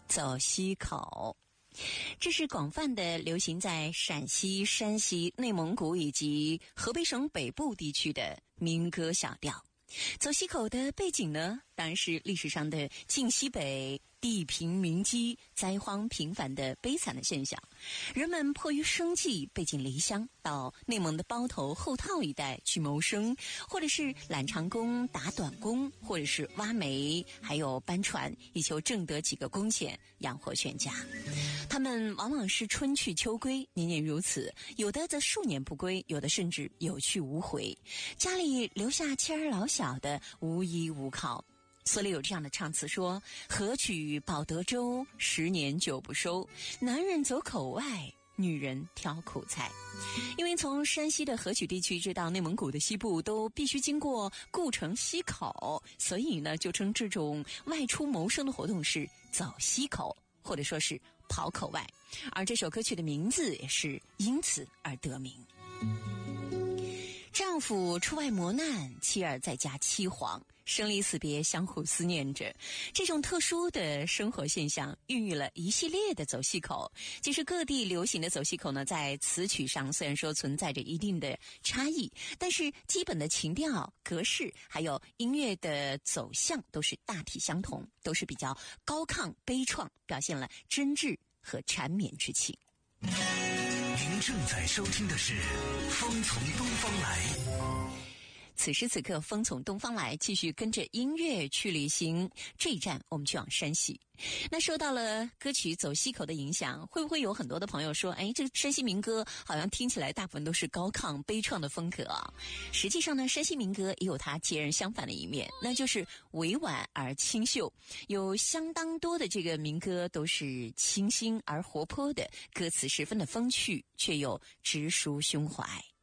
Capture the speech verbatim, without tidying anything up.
走西口。这是广泛的流行在陕西、山西、内蒙古以及河北省北部地区的民歌小调。走西口的背景呢，当然是历史上的晋西北地平民饥、灾荒频繁的悲惨的现象。人们迫于生计背井离乡，到内蒙的包头、后套一带去谋生，或者是揽长工、打短工，或者是挖煤，还有搬船，以求挣得几个工钱养活全家。他们往往是春去秋归，年年如此，有的则数年不归，有的甚至有去无回，家里留下妻儿老小的无依无靠。所以有这样的唱词说：何取保德州，十年久不收，男人走口外，女人挑苦菜。因为从山西的河曲地区直到内蒙古的西部都必须经过故城西口，所以呢就称这种外出谋生的活动是走西口，或者说是跑口外。而这首歌曲的名字也是因此而得名。丈夫出外磨难，妻儿在家凄惶，生离死别相互思念着。这种特殊的生活现象孕育了一系列的走西口。其实各地流行的走西口呢，在词曲上虽然说存在着一定的差异，但是基本的情调、格式还有音乐的走向都是大体相同，都是比较高亢悲怆，表现了真挚和缠绵之情。 您正在收听的是《风从东方来》。 此时此刻，风从东方来，继续跟着音乐去旅行。这一站我们去往山西。那受到了歌曲走西口的影响，会不会有很多的朋友说，哎，这个山西民歌好像听起来大部分都是高亢悲怆的风格啊？实际上呢，山西民歌也有它截然相反的一面，那就是委婉而清秀。有相当多的这个民歌都是清新而活泼的，歌词十分的风趣，却又直抒胸怀。